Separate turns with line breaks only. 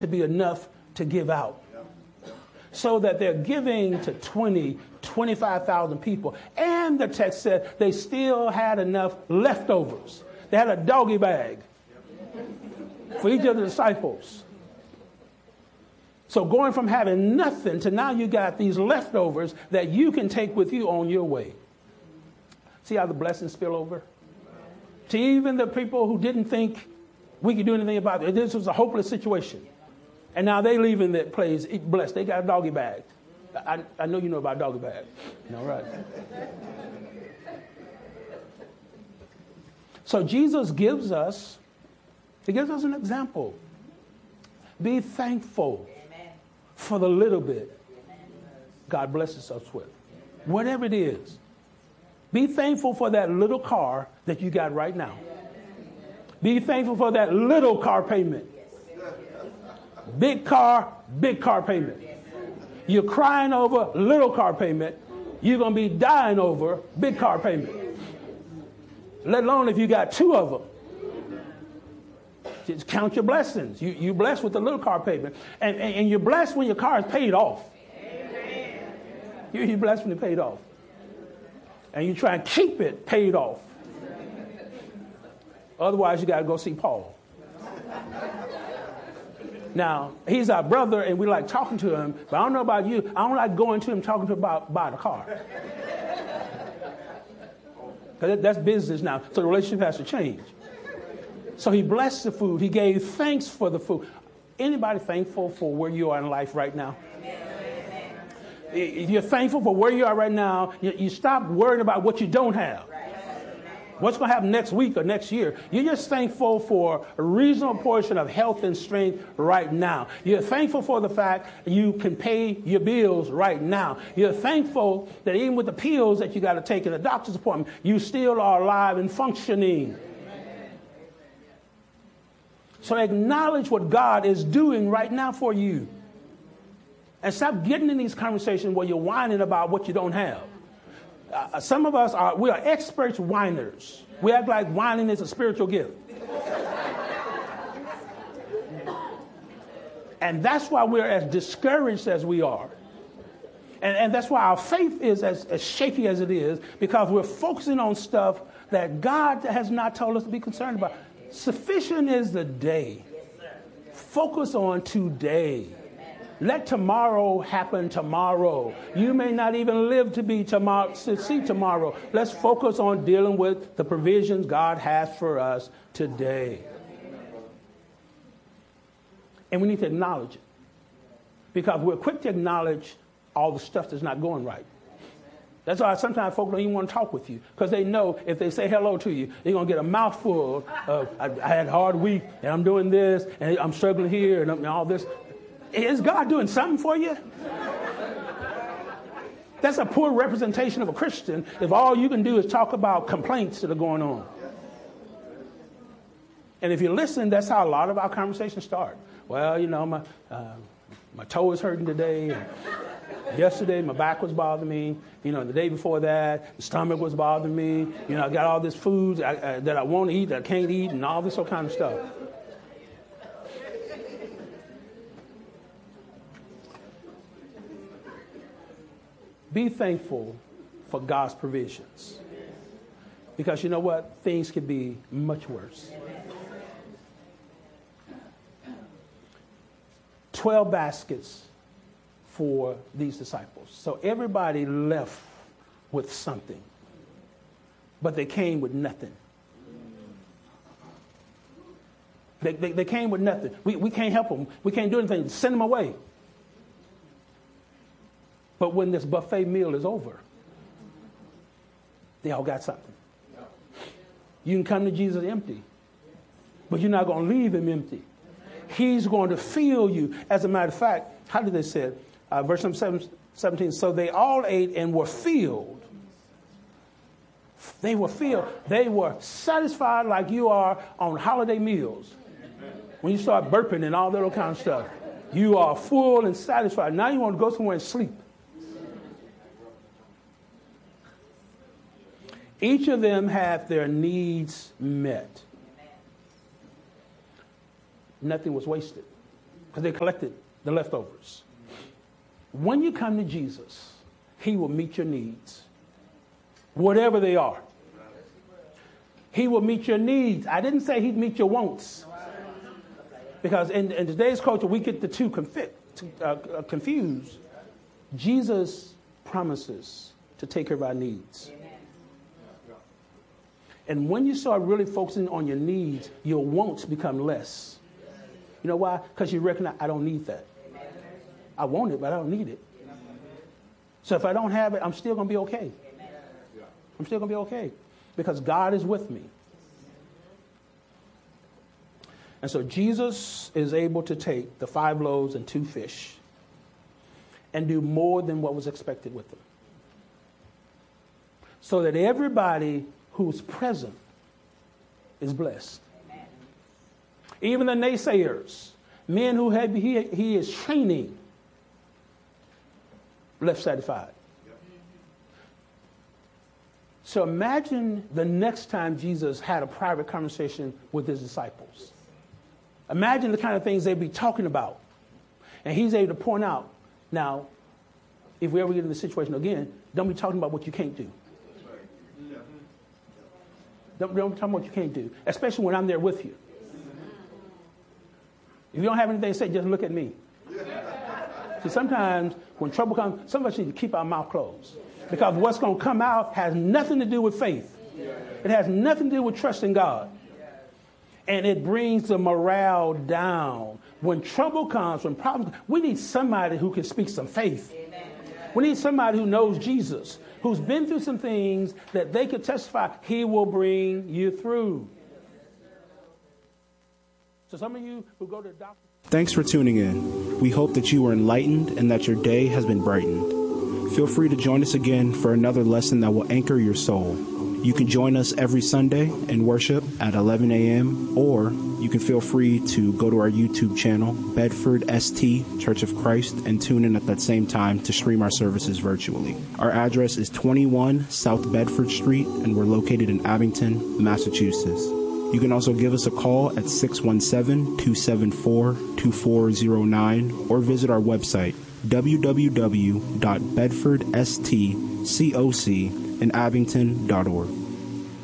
to be enough to give out. So that they're giving to 25,000 people. And the text said they still had enough leftovers. They had a doggy bag for each of the disciples. So going from having nothing to now you got these leftovers that you can take with you on your way. See how the blessings spill over? To even the people who didn't think we could do anything about it. This was a hopeless situation. And now they leaving that place blessed. They got a doggy bag. I know you know about doggy bags. All right. So Jesus gives us an example. Be thankful for the little bit God blesses us with. Whatever it is. Be thankful for that little car that you got right now. Be thankful for that little car payment. Big car payment. You're crying over little car payment. You're going to be dying over big car payment. Let alone if you got two of them. Just count your blessings. You're blessed with the little car payment. And you're blessed when your car is paid off. You're blessed when it's paid off. And you try and keep it paid off. Otherwise, you got to go see Paul. Now, he's our brother, and we like talking to him. But I don't know about you. I don't like going to him talking to him about the car. Because that's business now. So the relationship has to change. So he blessed the food. He gave thanks for the food. Anybody thankful for where you are in life right now? If you're thankful for where you are right now, you stop worrying about what you don't have. What's going to happen next week or next year? You're just thankful for a reasonable portion of health and strength right now. You're thankful for the fact you can pay your bills right now. You're thankful that even with the pills that you got to take in a doctor's appointment, you still are alive and functioning. So acknowledge what God is doing right now for you. And stop getting in these conversations where you're whining about what you don't have. Some of us we are experts whiners. We act like whining is a spiritual gift. And that's why we're as discouraged as we are. And that's why our faith is as shaky as it is, because we're focusing on stuff that God has not told us to be concerned about. Sufficient is the day. Focus on today. Let tomorrow happen tomorrow. You may not even live to be tomorrow, to see tomorrow. Let's focus on dealing with the provisions God has for us today. And we need to acknowledge it. Because we're quick to acknowledge all the stuff that's not going right. That's why sometimes folks don't even want to talk with you. Because they know if they say hello to you, they're going to get a mouthful of, I had a hard week, and I'm doing this, and I'm struggling here, and all this. Is God doing something for you? That's a poor representation of a Christian if all you can do is talk about complaints that are going on. And if you listen, that's how a lot of our conversations start. Well, you know, my toe is hurting today. And yesterday, my back was bothering me. You know, the day before that, the stomach was bothering me. You know, I got all this food that I want to eat that I can't eat and all this sort of kind of stuff. Be thankful for God's provisions. Because you know what? Things could be much worse. 12 baskets for these disciples. So everybody left with something. But they came with nothing. They came with nothing. We can't help them. We can't do anything. Send them away. But when this buffet meal is over, they all got something. You can come to Jesus empty, but you're not going to leave him empty. He's going to fill you. As a matter of fact, how did they say it? Verse number 17, so they all ate and were filled. They were filled. They were satisfied like you are on holiday meals. When you start burping and all that other kind of stuff, you are full and satisfied. Now you want to go somewhere and sleep. Each of them had their needs met. Nothing was wasted. because they collected the leftovers. When you come to Jesus, he will meet your needs, whatever they are. He will meet your needs. I didn't say he'd meet your wants. Because in today's culture, we get the two confused. Jesus promises to take care of our needs. And when you start really focusing on your needs, your wants become less. You know why? Because you recognize, I don't need that. I want it, but I don't need it. So if I don't have it, I'm still going to be okay. I'm still going to be okay. Because God is with me. And so Jesus is able to take the 5 loaves and 2 fish and do more than what was expected with them. So that everybody who's present is blessed. Amen. Even the naysayers, men who he is training, left satisfied. So imagine the next time Jesus had a private conversation with his disciples. Imagine the kind of things they'd be talking about. And he's able to point out, now, if we ever get in this situation again, don't be talking about what you can't do. Don't be talking about what you can't do, especially when I'm there with you. If you don't have anything to say, just look at me. See, sometimes when trouble comes, some of us need to keep our mouth closed. Because what's going to come out has nothing to do with faith. It has nothing to do with trusting God. And it brings the morale down. When trouble comes, when problems, we need somebody who can speak some faith. We need somebody who knows Jesus, who's been through some things that they could testify, he will bring you through. So some of you who go to the doctor.
Thanks for tuning in. We hope that you were enlightened and that your day has been brightened. Feel free to join us again for another lesson that will anchor your soul. You can join us every Sunday in worship at 11 a.m. or you can feel free to go to our YouTube channel, Bedford ST Church of Christ, and tune in at that same time to stream our services virtually. Our address is 21 South Bedford Street, and we're located in Abington, Massachusetts. You can also give us a call at 617-274-2409 or visit our website, www.bedfordstcocinabington.org.